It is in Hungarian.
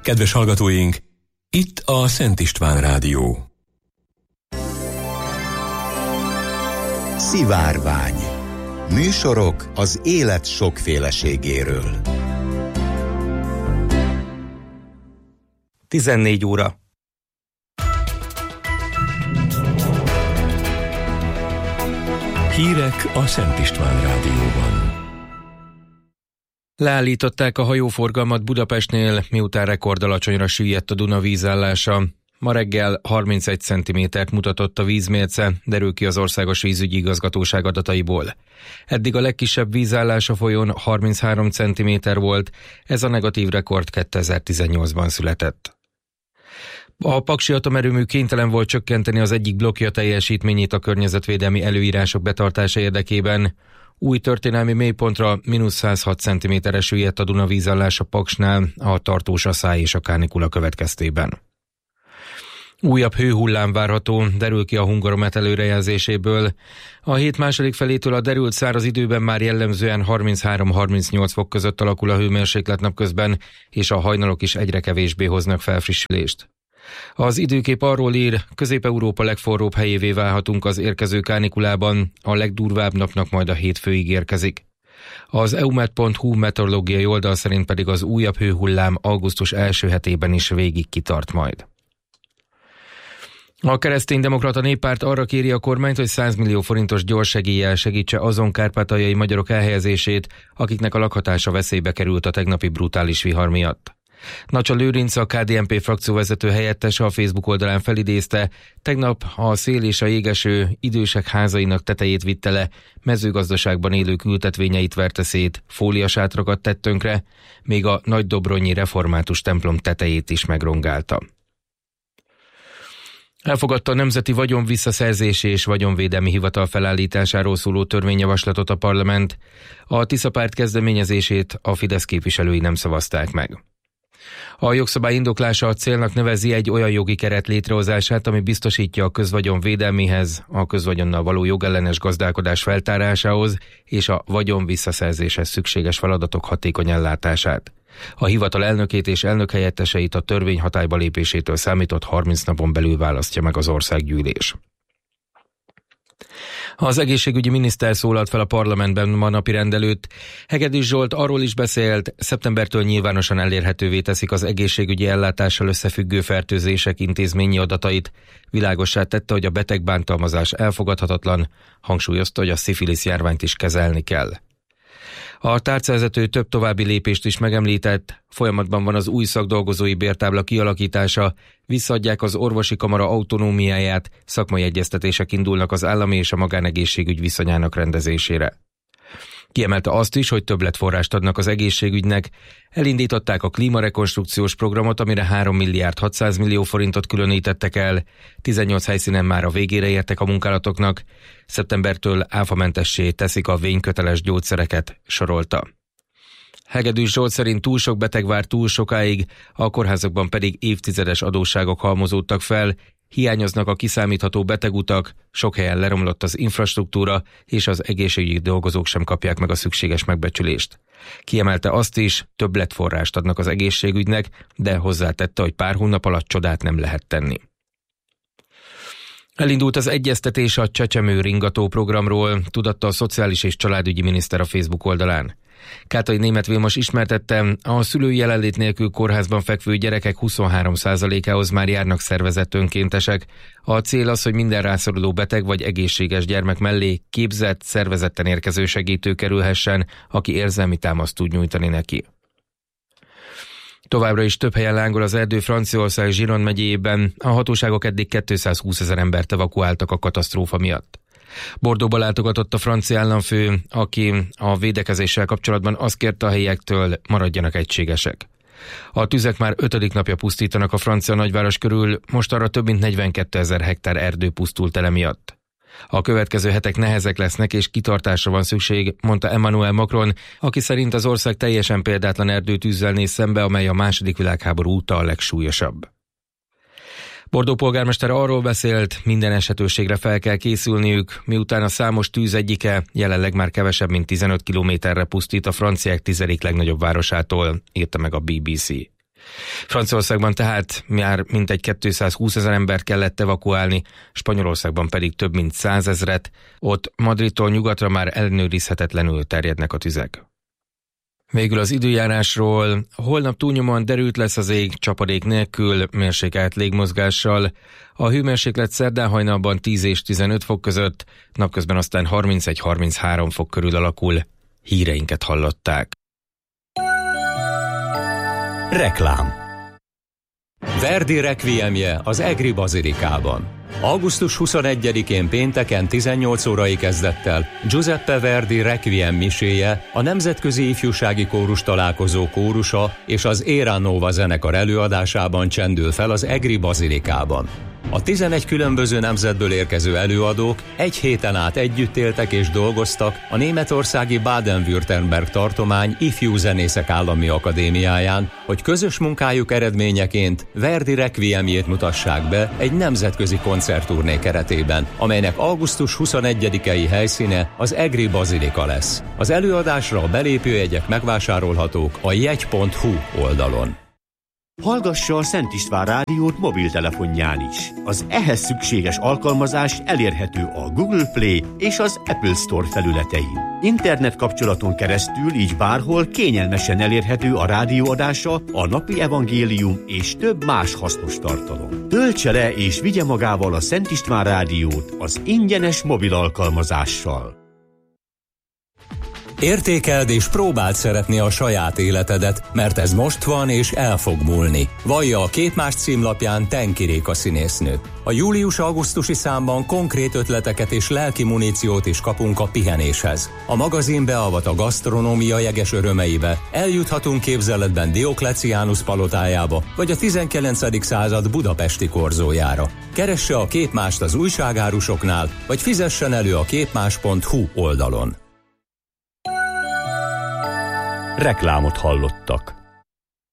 Kedves hallgatóink, itt a Szent István Rádió. Szivárvány. Műsorok az élet sokféleségéről. 14 óra. Hírek a Szent István Rádióban. Leállították a hajóforgalmat Budapestnél, miután rekordalacsonyra süllyedt a Duna vízállása. Ma reggel 31 cm-t mutatott a vízmérce, derül ki az Országos Vízügyi Igazgatóság adataiból. Eddig a legkisebb vízállás a folyón 33 cm volt, ez a negatív rekord 2018-ban született. A Paksi Atomerőmű kénytelen volt csökkenteni az egyik blokkja teljesítményét a környezetvédelmi előírások betartása érdekében. Új történelmi mélypontra -106 cm-re süllyedt a Duna vízállás a Paksnál a tartós aszály és a kánikula következtében. Újabb hőhullám várható, derül ki a Hungaromet előrejelzéséből. A hét második felétől a derült száraz időben már jellemzően 33-38 fok között alakul a hőmérséklet napközben, és a hajnalok is egyre kevésbé hoznak felfrissülést. Az időkép arról ír, Közép-Európa legforróbb helyévé válhatunk az érkező kánikulában, a legdurvább napnak majd a hétfőig érkezik. Az eumet.hu meteorológiai oldal szerint pedig az újabb hőhullám augusztus első hetében is végig kitart majd. A Kereszténydemokrata Néppárt arra kéri a kormányt, hogy 100 millió forintos gyorssegéllyel segítse azon kárpátaljai magyarok elhelyezését, akiknek a lakhatása veszélybe került a tegnapi brutális vihar miatt. Nacsa Lőrinc, a KDNP frakcióvezető helyettese a Facebook oldalán felidézte, tegnap a szél és a jégeső idősek házainak tetejét vitte le, mezőgazdaságban élők ültetvényeit verte szét, fóliasátrakat tett tönkre, még a nagydobronyi református templom tetejét is megrongálta. Elfogadta a Nemzeti Vagyonvisszaszerzési és Vagyonvédelmi Hivatal felállításáról szóló törvényjavaslatot a parlament. A Tisza párt kezdeményezését a Fidesz képviselői nem szavazták meg. A jogszabály indoklása a célnak nevezi egy olyan jogi keret létrehozását, ami biztosítja a közvagyon védelméhez, a közvagyonnal való jogellenes gazdálkodás feltárásához és a vagyon visszaszerzéshez szükséges feladatok hatékony ellátását. A hivatal elnökét és elnökhelyetteseit a törvény hatályba lépésétől számított 30 napon belül választja meg az országgyűlés. Az egészségügyi miniszter szólalt fel a parlamentben ma napirend előtt. Hegedűs Zsolt arról is beszélt, szeptembertől nyilvánosan elérhetővé teszik az egészségügyi ellátással összefüggő fertőzések intézményi adatait. Világossá tette, hogy a betegbántalmazás elfogadhatatlan, hangsúlyozta, hogy a szifilisz járványt is kezelni kell. A tárcavezető több további lépést is megemlített, folyamatban van az új szakdolgozói bértábla kialakítása, visszaadják az orvosi kamara autonómiáját, szakmai egyeztetések indulnak az állami és a magánegészségügy viszonyának rendezésére. Kiemelte azt is, hogy többletforrást adnak az egészségügynek, elindították a klímarekonstrukciós programot, amire 3 milliárd 600 millió forintot különítettek el, 18 helyszínen már a végére értek a munkálatoknak, szeptembertől áfamentessé teszik a vényköteles gyógyszereket, sorolta. Hegedűs Zsolt szerint túl sok beteg vár túl sokáig, a kórházakban pedig évtizedes adósságok halmozódtak fel, hiányoznak a kiszámítható betegutak, sok helyen leromlott az infrastruktúra, és az egészségügyi dolgozók sem kapják meg a szükséges megbecsülést. Kiemelte azt is, többletforrást adnak az egészségügynek, de hozzátette, hogy pár hónap alatt csodát nem lehet tenni. Elindult az egyeztetés a Csecsemő ringató programról, tudatta a Szociális és Családügyi miniszter a Facebook oldalán. Kátai Németh Vilmos ismertette, a szülői jelenlét nélkül kórházban fekvő gyerekek 23%-ához már járnak szervezett önkéntesek. A cél az, hogy minden rászoruló beteg vagy egészséges gyermek mellé képzett, szervezetten érkező segítő kerülhessen, aki érzelmi támaszt tud nyújtani neki. Továbbra is több helyen lángol az erdő Franciaország Gironde megyéjében, a hatóságok eddig 220 000 embert evakuáltak a katasztrófa miatt. Bordeauxba látogatott a francia államfő, aki a védekezéssel kapcsolatban azt kérte a helyiektől, maradjanak egységesek. A tüzek már 5. napja pusztítanak a francia nagyváros körül, mostanra több mint 42 000 hektár erdő pusztult el emiatt. A következő hetek nehezek lesznek és kitartásra van szükség, mondta Emmanuel Macron, aki szerint az ország teljesen példátlan erdőtűzzel néz szembe, amely a II. Világháború óta a legsúlyosabb. Bordeaux polgármestere arról beszélt, minden esetőségre fel kell készülniük, miután a számos tűz egyike jelenleg már kevesebb mint 15 kilométerre pusztít a franciák 10. legnagyobb városától, írta meg a BBC. Franciaországban tehát már mintegy 220 000 embert kellett evakuálni, Spanyolországban pedig több mint 100 000-et, ott Madridtól nyugatra már ellenőrizhetetlenül terjednek a tüzek. Végül az időjárásról. Holnap túlnyomóan derült lesz az ég, csapadék nélkül, mérsékelt légmozgással. A hőmérséklet szerdán hajnalban 10 és 15 fok között, napközben aztán 31-33 fok körül alakul. Híreinket hallották. Reklám. Verdi rekviemje az Egri Bazilikában. Augusztus 21-én pénteken 18 órai kezdettel Giuseppe Verdi Requiem miséje, a Nemzetközi Ifjúsági Kórus Találkozó kórusa és az Era Nova zenekar előadásában csendül fel az Egri Bazilikában. A 11 különböző nemzetből érkező előadók egy héten át együtt éltek és dolgoztak a németországi Baden-Württemberg tartomány Ifjú Zenészek Állami Akadémiáján, hogy közös munkájuk eredményeként Verdi Requiemjét mutassák be egy nemzetközi koncertturné keretében, amelynek augusztus 21-i helyszíne az Egri Bazilika lesz. Az előadásra a belépőjegyek megvásárolhatók a jegy.hu oldalon. Hallgassa a Szent István rádiót mobiltelefonján is. Az ehhez szükséges alkalmazás elérhető a Google Play és az Apple Store felületein. Internet kapcsolaton keresztül így bárhol kényelmesen elérhető a rádióadása, a napi evangélium és több más hasznos tartalom. Töltse le és vigye magával a Szent István rádiót az ingyenes mobil alkalmazással. Értékeld és próbáld szeretni a saját életedet, mert ez most van és el fog múlni. Vallja a Képmás címlapján Tenki Réka színésznő. A július-augusztusi számban konkrét ötleteket és lelki muníciót is kapunk a pihenéshez. A magazin beavat a gasztronómia jeges örömeibe, eljuthatunk képzeletben Diokleciánus palotájába, vagy a 19. század budapesti korzójára. Keresse a Képmást az újságárusoknál, vagy fizessen elő a képmás.hu oldalon. Reklámot hallottak.